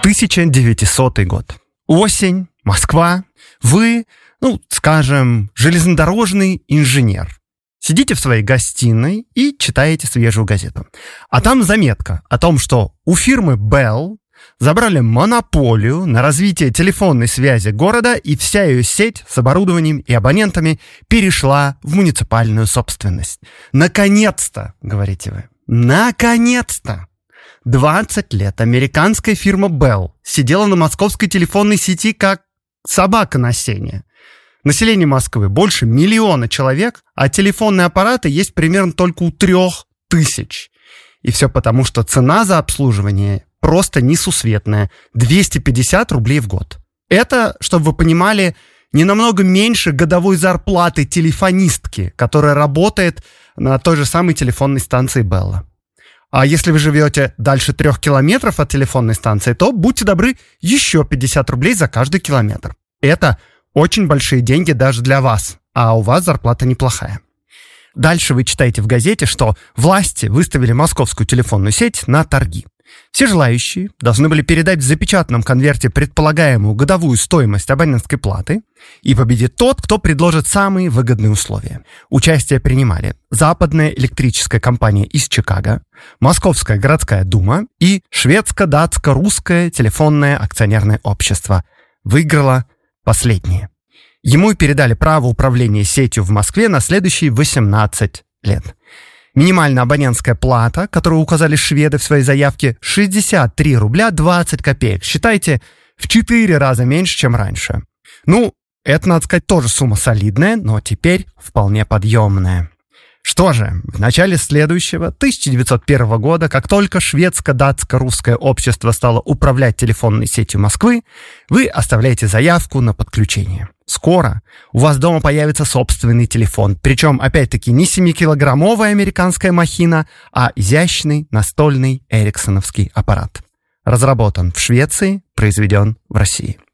1900 год. Осень, Москва. Вы, скажем, железнодорожный инженер. Сидите в своей гостиной и читаете свежую газету. А там заметка о том, что у фирмы Bell забрали монополию на развитие телефонной связи города, и вся ее сеть с оборудованием и абонентами перешла в муниципальную собственность. Наконец-то, говорите вы, наконец-то! 20 лет американская фирма Bell сидела на московской телефонной сети как собака на сене. Население Москвы больше 1 миллиона человек, а телефонные аппараты есть примерно только у 3000. И все потому, что цена за обслуживание просто несусветная – 250 рублей в год. Это, чтобы вы понимали, не намного меньше годовой зарплаты телефонистки, которая работает на той же самой телефонной станции Белла. А если вы живете дальше 3 километров от телефонной станции, то, будьте добры, еще 50 рублей за каждый километр. Это очень большие деньги даже для вас, а у вас зарплата неплохая. Дальше вы читаете в газете, что власти выставили московскую телефонную сеть на торги. Все желающие должны были передать в запечатанном конверте предполагаемую годовую стоимость абонентской платы, и победит тот, кто предложит самые выгодные условия. Участие принимали Западная электрическая компания из Чикаго, Московская городская дума и Шведско-датско-русское телефонное акционерное общество. Выиграло последнее. Ему передали право управления сетью в Москве на следующие 18 лет. Минимальная абонентская плата, которую указали шведы в своей заявке, 63 рубля 20 копеек. Считайте, в 4 раза меньше, чем раньше. Это, надо сказать, тоже сумма солидная, но теперь вполне подъемная. Что же, в начале следующего, 1901 года, как только шведско-датско-русское общество стало управлять телефонной сетью Москвы, вы оставляете заявку на подключение. Скоро у вас дома появится собственный телефон, причем, опять-таки, не 7-килограммовая американская махина, а изящный настольный эриксоновский аппарат. Разработан в Швеции, произведен в России.